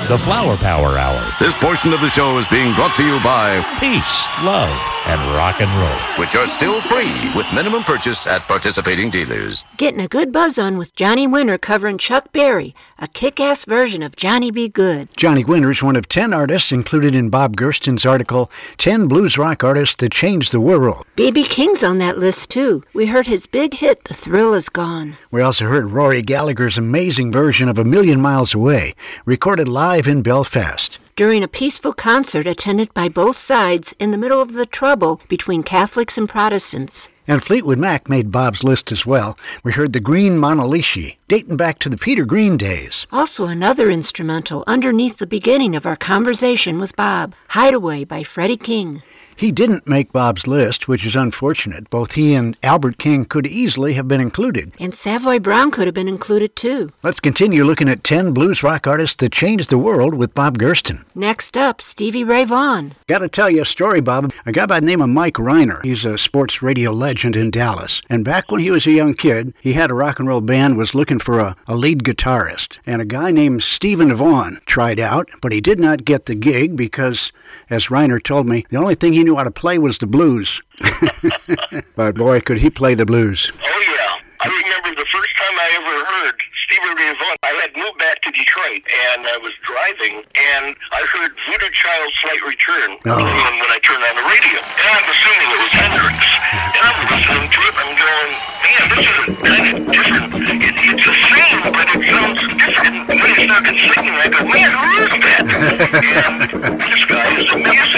the Flower Power Hour. This portion of the show is being brought to you by Peace, love, and rock and roll. which are still free with minimum purchase at participating dealers. Getting a good buzz on with Johnny Winter covering Chuck Berry, a kick-ass version of Johnny Be Good. Johnny Winter is one of 10 artists included in Bob Gerston's article, 10 Blues Rock Artists That Changed the World. B.B. King's on that list, too. We heard his big hit, The Thrill Is Gone. We also heard Rory Gallagher's amazing version of A Million Miles Away, recorded live in Belfast. During a peaceful concert attended by both sides in the middle of the trouble between Catholics and Protestants. And Fleetwood Mac made Bob's list as well. We heard the Green Monalishi, dating back to the Peter Green days. Also another instrumental underneath the beginning of our conversation with Bob, Hideaway by Freddie King. He didn't make Bob's list, which is unfortunate. Both he and Albert King could easily have been included. And Savoy Brown could have been included, too. Let's continue looking at 10 blues rock artists that changed the world with Bob Gerston. Next up, Stevie Ray Vaughan. Got to tell you a story, Bob. A guy by the name of Mike Reiner. He's a sports radio legend in Dallas. And back when he was a young kid, he had a rock and roll band, was looking for a lead guitarist. And a guy named Stephen Vaughan tried out, but he did not get the gig because, as Reiner told me, the only thing he knew how to play was the blues. But boy, could he play the blues. Oh, yeah. I remember the first time I ever heard Stevie Ray Vaughan. I had moved back to Detroit, and I was driving, and I heard Voodoo Child's Slight Return playing when I turned on the radio. And I'm assuming it was Hendrix. And I'm listening to it, I'm going, man, this is kind of different. It's the same, but it sounds different. And then he started singing, I go, man, who is that? And this guy is amazing.